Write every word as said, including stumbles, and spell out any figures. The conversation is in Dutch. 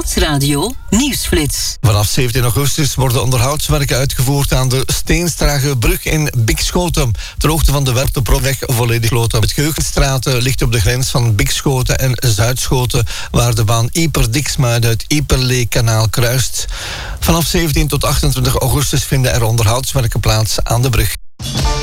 Nieuwsradio Nieuwsflits. Vanaf zeventien augustus worden onderhoudswerken uitgevoerd aan de Steenstrage brug in Bikschoten. Ter hoogte van de Werteprovweg volledig gesloten. Het Geugenstraat ligt op de grens van Bikschoten en Zuidschoten, waar de baan Ieper-Diksmuiden het Ieperlee-kanaal kruist. Vanaf zeventien tot achtentwintig augustus vinden er onderhoudswerken plaats aan de brug.